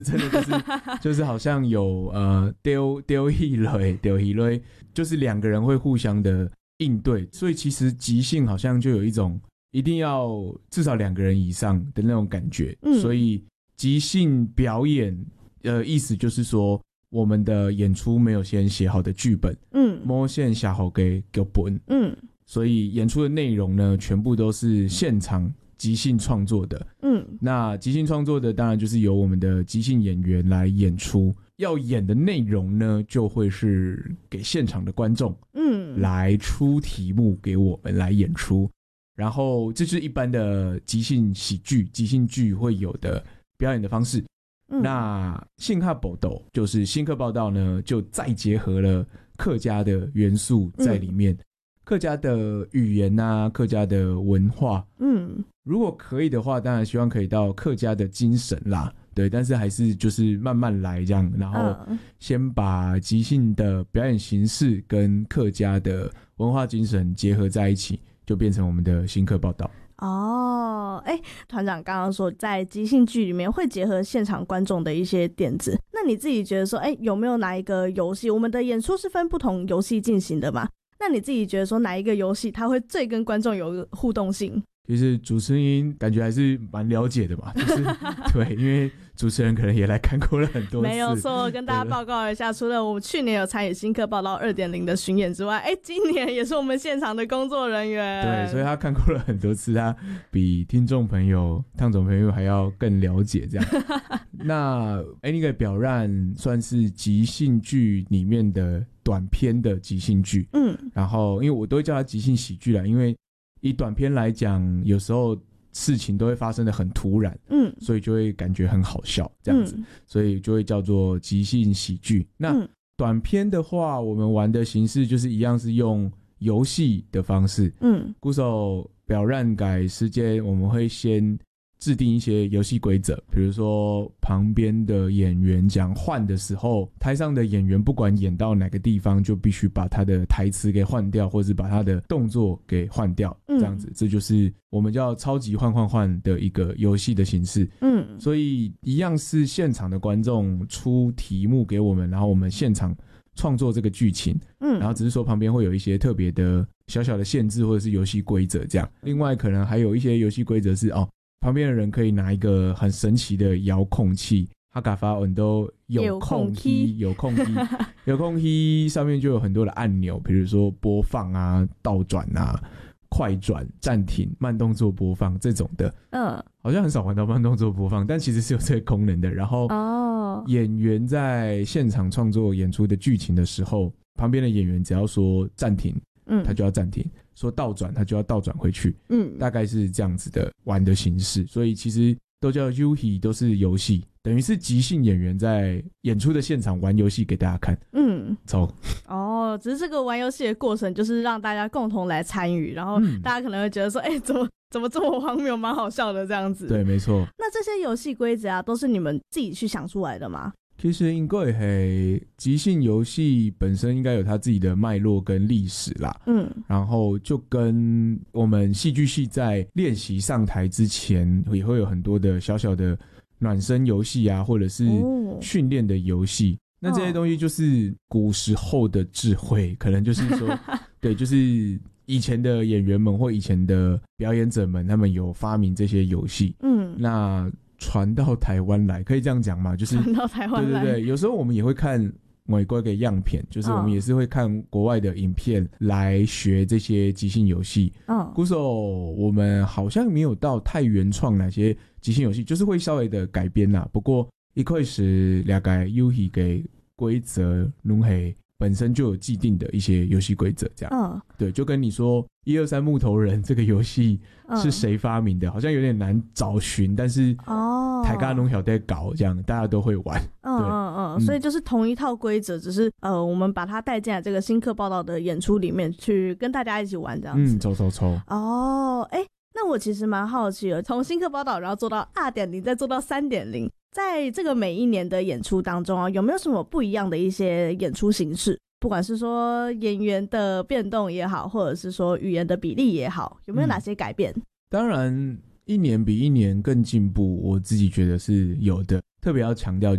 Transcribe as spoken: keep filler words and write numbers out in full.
真的就是就是好像有呃丢丢一雷丢一雷，就是两个人会互相的应对，所以其实即兴好像就有一种一定要至少两个人以上的那种感觉，嗯、所以即兴表演呃意思就是说我们的演出没有先写好的剧本，嗯，没先写好给剧本，嗯，所以演出的内容呢全部都是现场即兴创作的，嗯，那即兴创作的当然就是由我们的即兴演员来演出，要演的内容呢就会是给现场的观众，嗯，来出题目给我们来演出，然后这就是一般的即兴喜剧、即兴剧会有的表演的方式。嗯、那新客报道就是新客报道呢，就再结合了客家的元素在里面。嗯，客家的语言啊，客家的文化，嗯，如果可以的话，当然希望可以到客家的精神啦，对，但是还是就是慢慢来这样，然后先把即兴的表演形式跟客家的文化精神结合在一起，就变成我们的新客报道。 哦，哎，团长刚刚说在即兴剧里面会结合现场观众的一些点子，那你自己觉得说，哎，有没有哪一个游戏，我们的演出是分不同游戏进行的嘛？那你自己觉得说哪一个游戏它会最跟观众有互动性？ 其实主持人感觉还是蛮了解的嘛，就是对，因为主持人可能也来看过了很多次。 没有错，跟大家报告一下，除了我们去年有参与新客报道 二点零 的巡演之外，哎，今年也是我们现场的工作人员。 对，所以他看过了很多次，他比听众朋友、汤总朋友还要更了解这样。那哎，那个表让算是即兴剧里面的短篇的即兴剧，嗯，然后因为我都会叫它即兴喜剧啦，因为以短篇来讲，有时候事情都会发生的很突然，嗯，所以就会感觉很好笑这样子，嗯，所以就会叫做即兴喜剧。那短篇的话，我们玩的形式就是一样是用游戏的方式，嗯，鼓手表让改时间，我们会先制定一些游戏规则，比如说旁边的演员讲换的时候，台上的演员不管演到哪个地方，就必须把他的台词给换掉，或是把他的动作给换掉，这样子，嗯，这就是我们叫超级换换换的一个游戏的形式。嗯，所以一样是现场的观众出题目给我们，然后我们现场创作这个剧情，嗯，然后只是说旁边会有一些特别的小小的限制或者是游戏规则这样。另外可能还有一些游戏规则是哦，旁边的人可以拿一个很神奇的遥控器，哈嘎发文都有控器，有控器，有控器上面就有很多的按钮，比如说播放啊、倒转啊、快转、暂停、慢动作播放这种的。嗯，好像很少玩到慢动作播放，但其实是有这个功能的。然后，哦，演员在现场创作演出的剧情的时候，旁边的演员只要说暂停，嗯，他就要暂停。说倒转他就要倒转回去，嗯，大概是这样子的玩的形式，所以其实都叫 U H I， 都是游戏，等于是即兴演员在演出的现场玩游戏给大家看，嗯，走哦，只是这个玩游戏的过程就是让大家共同来参与，然后大家可能会觉得说，哎，怎么怎么这么荒谬，蛮好笑的这样子。 对，没错。 那这些游戏规则啊，都是你们自己去想出来的吗？ 其实应该是即兴游戏本身应该有它自己的脉络跟历史啦，嗯，然后就跟我们戏剧系在练习上台之前也会有很多的小小的暖身游戏啊，或者是训练的游戏，哦，那这些东西就是古时候的智慧，可能就是说对，就是以前的演员们或以前的表演者们，他们有发明这些游戏，嗯，那传到台湾来，可以这样讲吗？就是传到台湾来， 对对对，有时候我们也会看美国的样片，就是我们也是会看国外的影片来学这些即兴游戏。嗯，鼓手我们好像没有到太原创哪些即兴游戏，就是会稍微的改编啦。不过一开始大概游戏的规则拢系本身就有既定的一些游戏规则，这样，嗯，对，就跟你说一二三木头人这个游戏是谁发明的，嗯，好像有点难找寻，但是哦，台家拢晓得搞，这样大家都会玩， 嗯嗯嗯，所以就是同一套规则，只是呃，我们把它带进来这个新客报道的演出里面去跟大家一起玩这样子， 嗯，抽抽抽， 哦，哎，那我其实蛮好奇的，从新客报道然后做到 二点零 再做到 三点零，在这个每一年的演出当中啊，有没有什么不一样的一些演出形式？不管是说演员的变动也好，或者是说语言的比例也好，有没有哪些改变？ 嗯，当然一年比一年更进步，我自己觉得是有的。特别要强调，